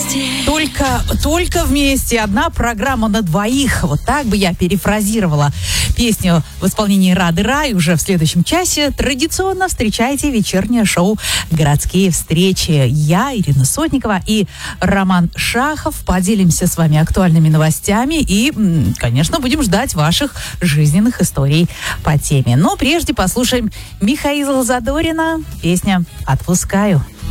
Только вместе. Одна программа на двоих. Вот так бы я перефразировала песню в исполнении Рады Рай. Уже в следующем часе традиционно встречайте вечернее шоу «Городские встречи». Я, Ирина Сотникова и Роман Шахов поделимся с вами актуальными новостями и, конечно, будем ждать ваших жизненных историй по теме. Но прежде послушаем Михаила Задорина. Песня «Отпускаю».